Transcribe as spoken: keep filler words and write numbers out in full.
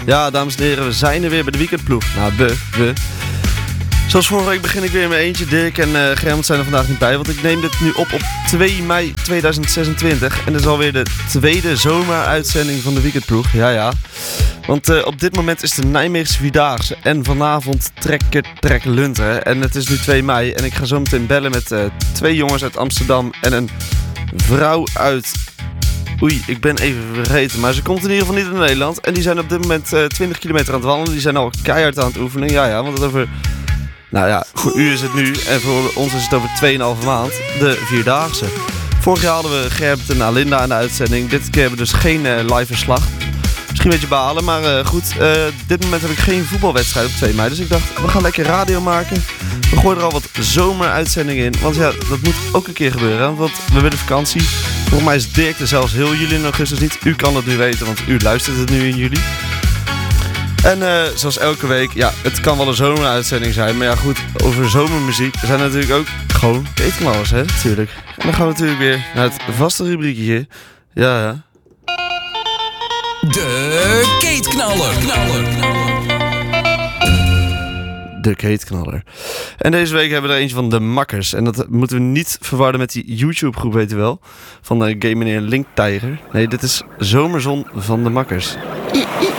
Ja, dames en heren, we zijn er weer bij de weekendploeg. Nou, we, we. Zoals vorige week begin ik weer in mijn eentje. Dirk en uh, Germant zijn er vandaag niet bij, want ik neem dit nu op op twee mei tweeduizend zesentwintig. En dat is alweer de tweede zomeruitzending van de weekendploeg. Ja, ja. Want uh, op dit moment is de Nijmeegse Vierdaagse en vanavond trekker trek lunteren. En het is nu twee mei en ik ga zo meteen bellen met uh, twee jongens uit Amsterdam en een vrouw uit... Oei, ik ben even vergeten, maar ze komt in ieder geval niet in Nederland. En die zijn op dit moment uh, twintig kilometer aan het wandelen. Die zijn al keihard aan het oefenen. Ja, ja, want het over... Nou ja, voor u is het nu en voor ons is het over twee komma vijf maand de Vierdaagse. Vorig jaar hadden we Gerbert en Alinda aan de uitzending. Dit keer hebben we dus geen uh, live verslag. Misschien een beetje balen, maar uh, goed. Uh, dit moment heb ik geen voetbalwedstrijd op twee mei. Dus ik dacht, we gaan lekker radio maken. We gooien er al wat zomeruitzendingen in. Want ja, dat moet ook een keer gebeuren. Want we willen vakantie. Volgens mij is Dirk er zelfs heel juli en augustus niet. U kan het nu weten, want u luistert het nu in juli. En uh, zoals elke week, ja, het kan wel een zomeruitzending zijn. Maar ja goed, over zomermuziek zijn er natuurlijk ook gewoon keetknallers, hè, natuurlijk. En dan gaan we natuurlijk weer naar het vaste rubriekje. Ja, ja. De keetknaller. Knaller, knaller. De keetknaller. En deze week hebben we er eentje van de Makkers. En dat moeten we niet verwarren met die YouTube groep, weet je wel. Van de game meneer Linktijger. Nee, dit is Zomerzon van de Makkers.